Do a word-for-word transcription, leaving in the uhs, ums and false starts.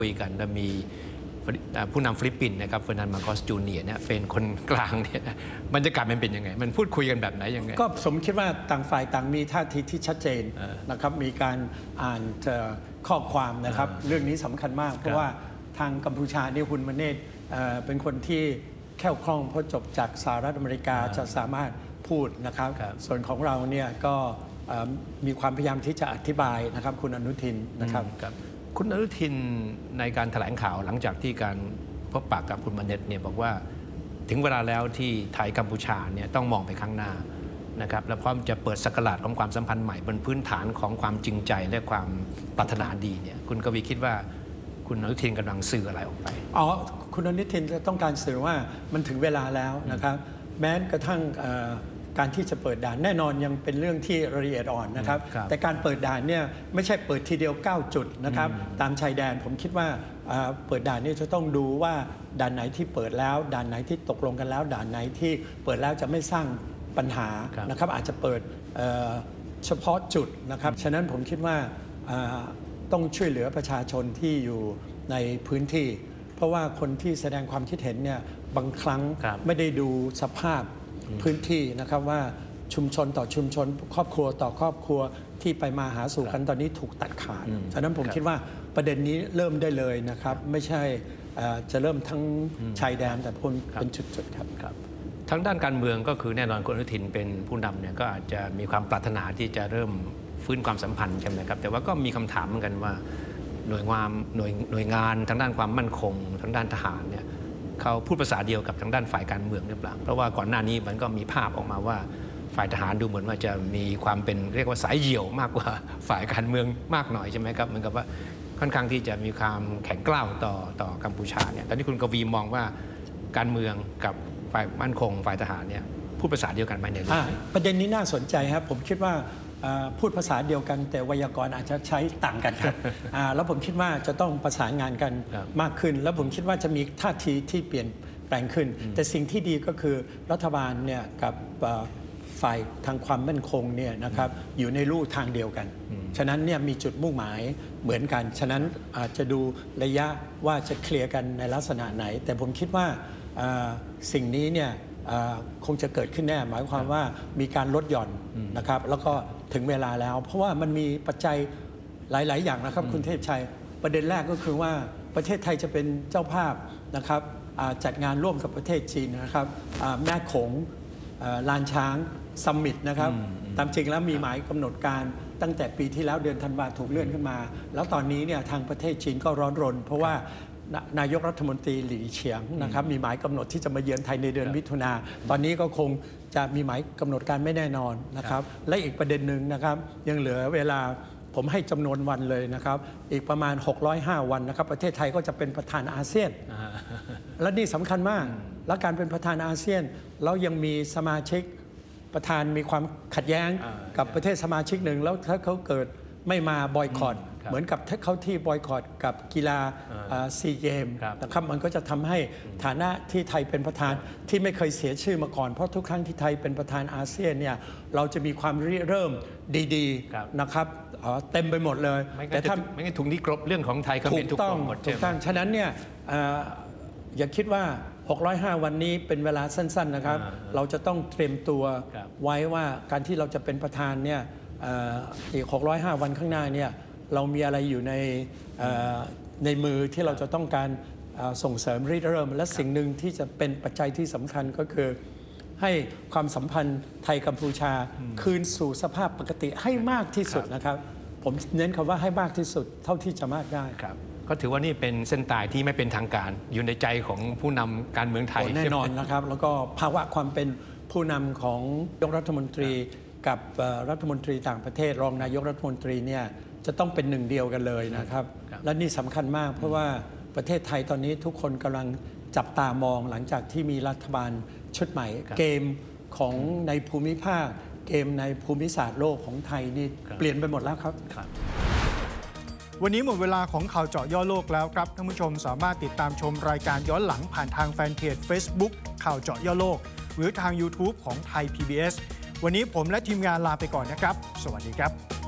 คุยกันและมีผู้นำฟิลิปปินส์นะครับเฟอร์นันด์มาโกสจูเนียร์เนี่ยเป็นคนกลางเนี่ยบรรยากาศมันเป็นยังไงมันพูดคุยกันแบบไหนยังไงก็ผมคิดว่าต่างฝ่ายต่างมีท่าทีที่ชัดเจนนะครับมีการอ่านข้อความนะครับเรื่องนี้สำคัญมากเพราะว่าทางกัมพูชาเนี่ยฮุนมาเนตเป็นคนที่แคล่วคล่องเพราะจบจากสหรัฐอเมริกาจะสามารถพูดนะครับส่วนของเราเนี่ยก็มีความพยายามที่จะอธิบายนะครับคุณอนุทินนะครับคุณอนุทินในการแถลงข่าวหลังจากที่การพบปะกับคุณมาเนตเนี่ยบอกว่าถึงเวลาแล้วที่ไทยกัมพูชาเนี่ยต้องมองไปข้างหน้านะครับและพร้อมจะเปิดสกราชของความสัมพันธ์ใหม่บนพื้นฐานของความจริงใจและความปรารถนาดีเนี่ยคุณกวีคิดว่าคุณอนุทินกำลังสื่ออะไรออกไปอ๋อคุณอนุทินต้องการสื่อว่ามันถึงเวลาแล้วนะครับแม้กระทั่งการที่จะเปิดด่านแน่นอนยังเป็นเรื่องที่ละเอียดอ่อนนะครับแต่การเปิดด่านเนี่ยไม่ใช่เปิดทีเดียวเก้าจุดนะครับตามชายแดนผมคิดว่าเปิดด่านนี่จะต้องดูว่าด่านไหนที่เปิดแล้วด่านไหนที่ตกลงกันแล้วด่านไหนที่เปิดแล้วจะไม่สร้างปัญหานะครับอาจจะเปิดเฉพาะจุดนะครับฉะนั้นผมคิดว่าต้องช่วยเหลือประชาชนที่อยู่ในพื้นที่เพราะว่าคนที่แสดงความคิดเห็นเนี่ยบางครั้งไม่ได้ดูสภาพพื้นที่นะครับว่าชุมชนต่อชุมชนครอบครัวต่อครอบครัวที่ไปมาหาสู่กันตอนนี้ถูกตัดขาดฉะนั้นผมคิดว่าประเด็นนี้เริ่มได้เลยนะครับไม่ใช่จะเริ่มทั้งชายแดนแต่เป็นจุดๆครับทั้งด้านการเมืองก็คือแน่นอนคุณอนุทินเป็นผู้นำเนี่ยก็อาจจะมีความปรารถนาที่จะเริ่มฟื้นความสัมพันธ์ใช่ไหมครับแต่ว่าก็มีคำถามเหมือนกันว่าหน่วยงานหน่วยหน่วยงานทางด้านความมั่นคงทางด้านทหารเนี่ยเขาพูดภาษาเดียวกับทางด้านฝ่ายการเมืองหรือเปล่าเพราะว่าก่อนหน้านี้มันก็มีภาพออกมาว่าฝ่ายทหารดูเหมือนว่าจะมีความเป็นเรียกว่าสายเหี่ยวมากกว่าฝ่ายการเมืองมากหน่อยใช่ไหมครับเหมือนกับว่าค่อนข้างที่จะมีความแข็งกร้าวต่อต่อกัมพูชาเนี่ยตอนนี้คุณกวีมองว่าการเมืองกับฝ่ายมั่นคงฝ่ายทหารเนี่ยพูดภาษาเดียวกันไหมในเรื่องประเด็นนี้น่าสนใจครับผมคิดว่าพูดภาษาเดียวกันแต่ไวยากรณ์อาจจะใช้ต่างกันครับแล้วผมคิดว่าจะต้องประสานงานกันมากขึ้นแล้วผมคิดว่าจะมีท่าทีที่เปลี่ยนแปลงขึ้นแต่สิ่งที่ดีก็คือรัฐบาลเนี่ยกับฝ่ายทางความมั่นคงเนี่ยนะครับอยู่ในลู่ทางเดียวกันฉะนั้นเนี่ยมีจุดมุ่งหมายเหมือนกันฉะนั้นอาจจะดูระยะว่าจะเคลียร์กันในลักษณะไหนแต่ผมคิดว่าสิ่งนี้เนี่ยคงจะเกิดขึ้นแน่หมายความว่ามีการลดหย่อนนะครับแล้วก็ถึงเวลาแล้วเพราะว่ามันมีปัจจัยหลายๆอย่างนะครับคุณเทพชัยประเด็นแรกก็คือว่าประเทศไทยจะเป็นเจ้าภาพนะครับจัดงานร่วมกับประเทศจีนนะครับแม่โขงลานช้างซัมมิตนะครับตามจริงแล้วมีหมายกำหนดการตั้งแต่ปีที่แล้วเดือนธันวาถูกเลื่อนขึ้นมาแล้วตอนนี้เนี่ยทางประเทศจีนก็ร้อนรนเพราะว่านายกรัฐมนตรีหลี่เฉียงนะครับมีหมายกำหนดที่จะมาเยือนไทยในเดือนมิถุนาตอนนี้ก็คงจะมีหมายกำหนดการไม่แน่นอนนะครับและอีกประเด็นหนึ่งนะครับยังเหลือเวลาผมให้จำนวนวันเลยนะครับอีกประมาณหกร้อยห้าวันนะครับประเทศไทยก็จะเป็นประธานอาเซียนและนี่สำคัญมากและการเป็นประธานอาเซียนแล้วยังมีสมาชิกประธานมีความขัดแย้งกับประเทศสมาชิกหนึ่งแล้วถ้าเขาเกิดไม่มาบอยคอตเหมือนกับถ้าเขาที่บอยคอตกับกีฬาซีเกมนะครับมันก็จะทำให้ฐานะที่ไทยเป็นประธานที่ไม่เคยเสียชื่อมาก่อนเพราะทุกครั้งที่ไทยเป็นประธานอาเซียนเนี่ยเราจะมีความริเริ่มดีๆนะครับเต็มไปหมดเลยแต่ถ้าไม่งั้นถุงนี้กรบเรื่องของไทยก็เป็นทุกคนหมดถูกต้องฉะนั้นเนี่ยอย่าคิดว่าหกร้อยห้าวันนี้เป็นเวลาสั้นๆนะครับเราจะต้องเตรียมตัวไว้ว่าการที่เราจะเป็นประธานเนี่ยอีกหกร้อยห้าวันข้างหน้าเนี่ยเรามีอะไรอยู่ในในมือที่เราจะต้องการส่งเสริมริเริ่มและสิ่งหนึ่งที่จะเป็นปัจจัยที่สำคัญก็คือให้ความสัมพันธ์ไทยกัมพูชาคืนสู่สภาพปกติให้มากที่สุดนะครับผมเน้นคำว่าให้มากที่สุดเท่าที่จะมากได้ครับก็ถือว่านี่เป็นเส้นตายที่ไม่เป็นทางการอยู่ในใจของผู้นำการเมืองไทยแน่นอนนะครับแล้วก็ภาวะความเป็นผู้นำของนายกรัฐมนตรีกับรัฐมนตรีต่างประเทศรองนายกรัฐมนตรีเนี่ยจะต้องเป็นหนึ่งเดียวกันเลยนะครับและนี่สำคัญมากเพราะว่าประเทศไทยตอนนี้ทุกคนกำลังจับตามองหลังจากที่มีรัฐบาลชุดใหม่เกมของในภูมิภาคเกมในภูมิศาสตร์โลกของไทยนี่เปลี่ยนไปหมดแล้วครับวันนี้หมดเวลาของข่าวเจาะย่อโลกแล้วครับท่านผู้ชมสามารถติดตามชมรายการย้อนหลังผ่านทางแฟนเพจ Facebook ข่าวเจาะย่อโลกหรือทาง YouTube ของไทย พี บี เอส วันนี้ผมและทีมงานลาไปก่อนนะครับสวัสดีครับ